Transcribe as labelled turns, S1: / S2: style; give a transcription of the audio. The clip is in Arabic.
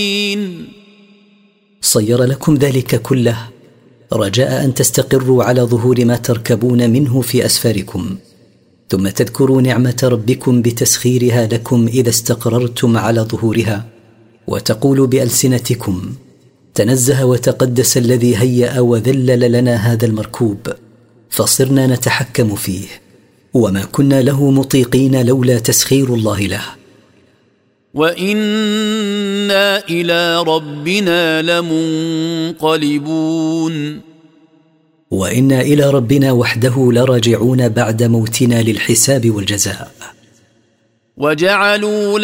S1: صير لكم ذلك كله رجاء أن تستقروا على ظهور ما تركبون منه في أسفاركم، ثم تذكروا نعمة ربكم بتسخيرها لكم إذا استقررتم على ظهورها، وتقولوا بألسنتكم: تنزه وتقدس الذي هيأ وذلل لنا هذا المركوب فصرنا نتحكم فيه، وما كنا له مطيقين لولا تسخير الله له.
S2: وإنا إلى ربنا لمنقلبون.
S1: وإنا إلى ربنا وحده لراجعون بعد موتنا للحساب والجزاء.
S2: وجعلوا